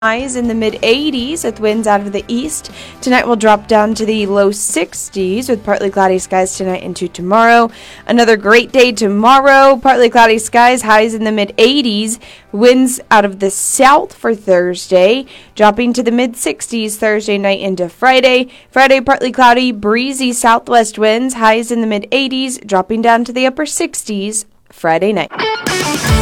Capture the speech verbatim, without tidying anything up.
Highs in the mid eighties with winds out of the east. Tonight will drop down to the low sixties with partly cloudy skies tonight into tomorrow. Another great day tomorrow. Partly cloudy skies, highs in the mid eighties. Winds out of the south for Thursday, dropping to the mid sixties Thursday night into Friday. Friday, partly cloudy, breezy southwest winds, highs in the mid eighties, dropping down to the upper sixties Friday night.